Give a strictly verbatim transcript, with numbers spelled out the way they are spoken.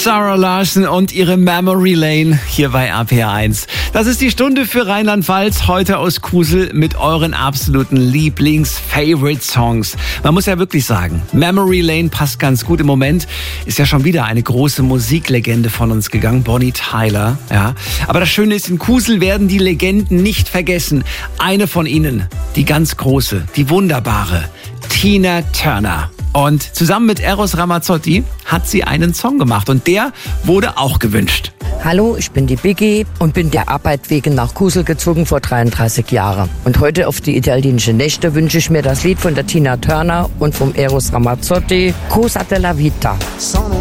Sarah Larson und ihre Memory Lane hier bei R P R eins. Das ist die Stunde für Rheinland-Pfalz, heute aus Kusel mit euren absoluten Lieblings-Favorite-Songs. Man muss ja wirklich sagen, Memory Lane passt ganz gut. Im Moment ist ja schon wieder eine große Musiklegende von uns gegangen, Bonnie Tyler. Ja. Aber das Schöne ist, in Kusel werden die Legenden nicht vergessen. Eine von ihnen, die ganz große, die wunderbare Tina Turner. Und zusammen mit Eros Ramazzotti hat sie einen Song gemacht und der wurde auch gewünscht. Hallo, ich bin die Biggie und bin der Arbeit wegen nach Kusel gezogen vor dreiunddreißig Jahren. Und heute auf die italienischen Nächte wünsche ich mir das Lied von der Tina Turner und vom Eros Ramazzotti, Cosa della Vita.